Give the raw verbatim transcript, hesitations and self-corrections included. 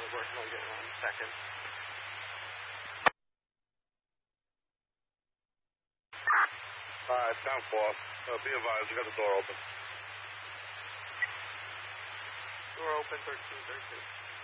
working on getting one second. Alright, ten four. Uh, be advised, we got the door open. Door open, thirteen thirty-two.